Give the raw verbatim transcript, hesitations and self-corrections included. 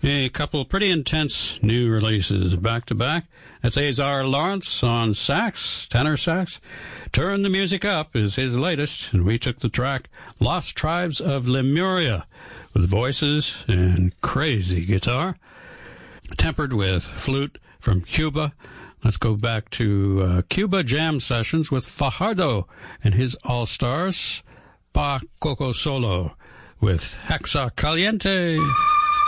A couple pretty intense new releases back-to-back. That's Azar Lawrence on sax, tenor sax. Turn the Music Up is his latest, and we took the track Lost Tribes of Lemuria with voices and crazy guitar, tempered with flute from Cuba. Let's go back to uh, Cuba Jam Sessions with Fajardo and his All-Stars, Pa Coco Solo with Hexa Caliente.